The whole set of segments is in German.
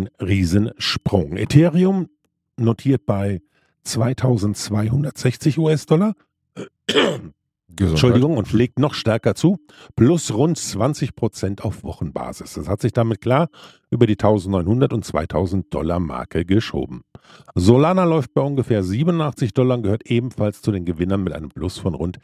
ein Riesensprung. Ethereum notiert bei 2260 US-Dollar. Entschuldigung, und legt noch stärker zu, plus rund 20% auf Wochenbasis. Das hat sich damit klar über die 1900 und 2000 Dollar Marke geschoben. Solana läuft bei ungefähr 87 Dollar und gehört ebenfalls zu den Gewinnern mit einem Plus von rund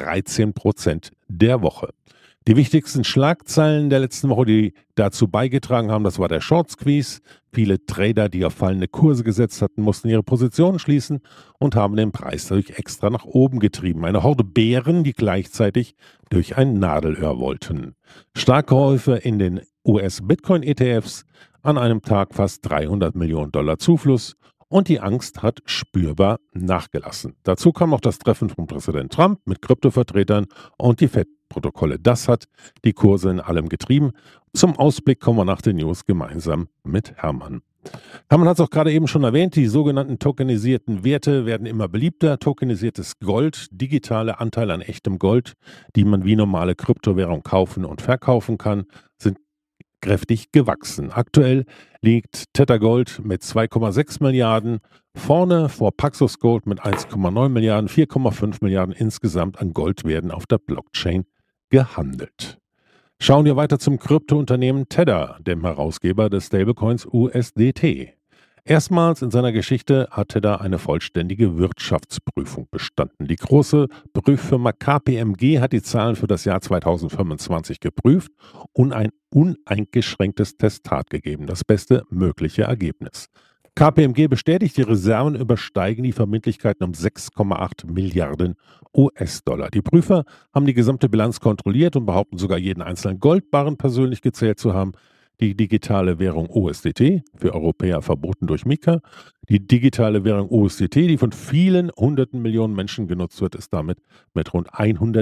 13% der Woche. Die wichtigsten Schlagzeilen der letzten Woche, die dazu beigetragen haben, das war der Short Squeeze. Viele Trader, die auf fallende Kurse gesetzt hatten, mussten ihre Positionen schließen und haben den Preis dadurch extra nach oben getrieben. Eine Horde Bären, die gleichzeitig durch ein Nadelöhr wollten. Starke Käufe in den US-Bitcoin-ETFs, an einem Tag fast 300 Millionen Dollar Zufluss. Und die Angst hat spürbar nachgelassen. Dazu kam noch das Treffen von Präsident Trump mit Kryptovertretern und die FED-Protokolle. Das hat die Kurse in allem getrieben. Zum Ausblick kommen wir nach den News gemeinsam mit Hermann. Hermann hat es auch gerade eben schon erwähnt, die sogenannten tokenisierten Werte werden immer beliebter. Tokenisiertes Gold, digitale Anteile an echtem Gold, die man wie normale Kryptowährung kaufen und verkaufen kann, sind kräftig gewachsen. Aktuell liegt Tether Gold mit 2,6 Milliarden vorne vor Paxos Gold mit 1,9 Milliarden, 4,5 Milliarden insgesamt an Gold werden auf der Blockchain gehandelt. Schauen wir weiter zum Kryptounternehmen Tether, dem Herausgeber des Stablecoins USDT. Erstmals in seiner Geschichte hat Tether eine vollständige Wirtschaftsprüfung bestanden. Die große Prüffirma KPMG hat die Zahlen für das Jahr 2025 geprüft und ein uneingeschränktes Testat gegeben. Das beste mögliche Ergebnis. KPMG bestätigt, die Reserven übersteigen die Verbindlichkeiten um 6,8 Milliarden US-Dollar. Die Prüfer haben die gesamte Bilanz kontrolliert und behaupten sogar jeden einzelnen Goldbarren persönlich gezählt zu haben. Die digitale Währung USDT, für Europäer verboten durch MiCA. Die digitale Währung USDT, die von vielen hunderten Millionen Menschen genutzt wird, ist damit mit rund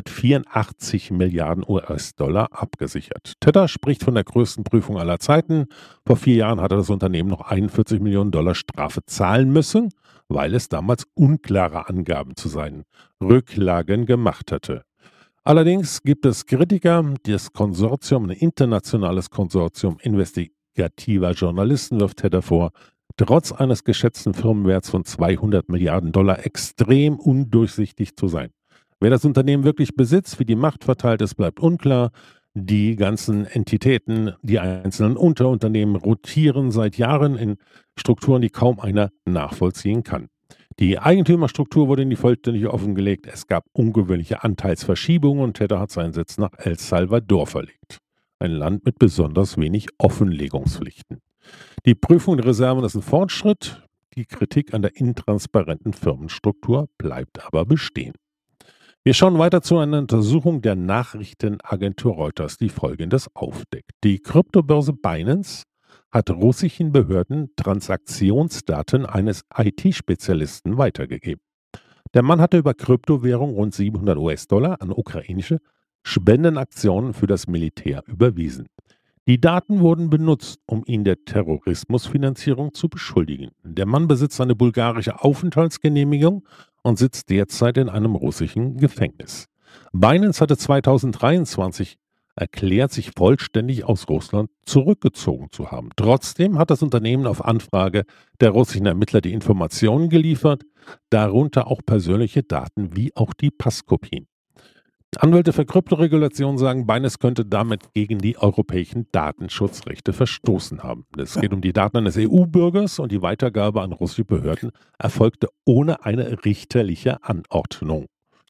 184 Milliarden US-Dollar abgesichert. Tether spricht von der größten Prüfung aller Zeiten. Vor 4 Jahren hatte das Unternehmen noch 41 Millionen Dollar Strafe zahlen müssen, weil es damals unklare Angaben zu seinen Rücklagen gemacht hatte. Allerdings gibt es Kritiker, das Konsortium, ein internationales Konsortium investigativer Journalisten wirft Tether vor, trotz eines geschätzten Firmenwerts von 200 Milliarden Dollar extrem undurchsichtig zu sein. Wer das Unternehmen wirklich besitzt, wie die Macht verteilt ist, bleibt unklar. Die ganzen Entitäten, die einzelnen Unterunternehmen rotieren seit Jahren in Strukturen, die kaum einer nachvollziehen kann. Die Eigentümerstruktur wurde nicht vollständig offengelegt. Es gab ungewöhnliche Anteilsverschiebungen und Tether hat seinen Sitz nach El Salvador verlegt. Ein Land mit besonders wenig Offenlegungspflichten. Die Prüfung der Reserven ist ein Fortschritt. Die Kritik an der intransparenten Firmenstruktur bleibt aber bestehen. Wir schauen weiter zu einer Untersuchung der Nachrichtenagentur Reuters, die Folgendes aufdeckt. Die Kryptobörse Binance hat russischen Behörden Transaktionsdaten eines IT-Spezialisten weitergegeben. Der Mann hatte über Kryptowährung rund 700 US-Dollar an ukrainische Spendenaktionen für das Militär überwiesen. Die Daten wurden benutzt, um ihn der Terrorismusfinanzierung zu beschuldigen. Der Mann besitzt eine bulgarische Aufenthaltsgenehmigung und sitzt derzeit in einem russischen Gefängnis. Binance hatte 2023 erklärt, sich vollständig aus Russland zurückgezogen zu haben. Trotzdem hat das Unternehmen auf Anfrage der russischen Ermittler die Informationen geliefert, darunter auch persönliche Daten wie auch die Passkopien. Anwälte für Kryptoregulation sagen, Binance könnte damit gegen die europäischen Datenschutzrechte verstoßen haben. Es geht um die Daten eines EU-Bürgers und die Weitergabe an russische Behörden erfolgte ohne eine richterliche Anordnung.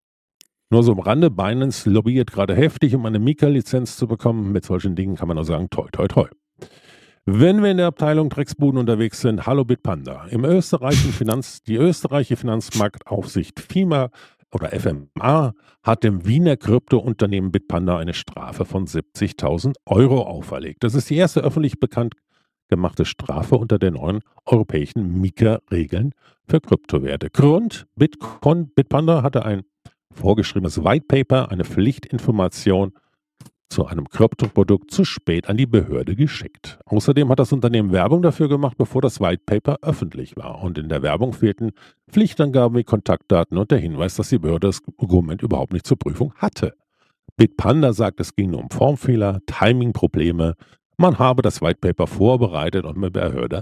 Nur so am Rande, Binance lobbyiert gerade heftig, um eine MiCA-Lizenz zu bekommen. Mit solchen Dingen kann man nur sagen, toi, toi, toi. Wenn wir in der Abteilung Drecksbuden unterwegs sind, hallo Bitpanda. Die österreichische Finanzmarktaufsicht FIMA oder FMA hat dem Wiener Kryptounternehmen Bitpanda eine Strafe von 70.000 Euro auferlegt. Das ist die erste öffentlich bekannt gemachte Strafe unter den neuen europäischen MiCA-Regeln für Kryptowerte. Grund, Bitpanda hatte ein vorgeschriebenes White Paper, eine Pflichtinformation zu einem Kryptoprodukt zu spät an die Behörde geschickt. Außerdem hat das Unternehmen Werbung dafür gemacht, bevor das White Paper öffentlich war. Und in der Werbung fehlten Pflichtangaben wie Kontaktdaten und der Hinweis, dass die Behörde das Dokument überhaupt nicht zur Prüfung hatte. Bitpanda sagt, es ging nur um Formfehler, Timingprobleme. Man habe das White Paper vorbereitet und mit der Behörde